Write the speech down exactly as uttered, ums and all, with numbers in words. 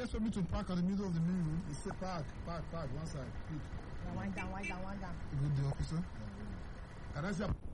place for me to park at the middle of the main road? You say park, park, park, one side. Quick. Now wind down, wind down, wind down. Good day, officer. Can I see a